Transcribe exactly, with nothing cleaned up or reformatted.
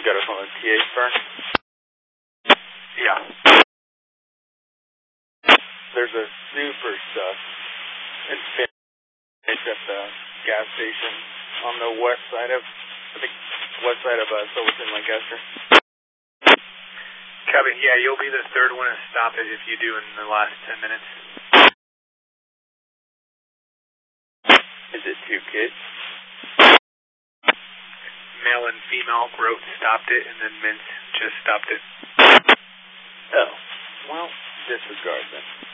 We got us on the T H burn? Yeah. There's a super sus in Finch at the gas station on the west side of, I think, west side of uh, Silverton, Lancaster. Kevin, yeah, you'll be the third one to stop it if you do in the last ten minutes. Is it two kids? Male and female both stopped it, and then Mint just stopped it. Oh, well, disregard then.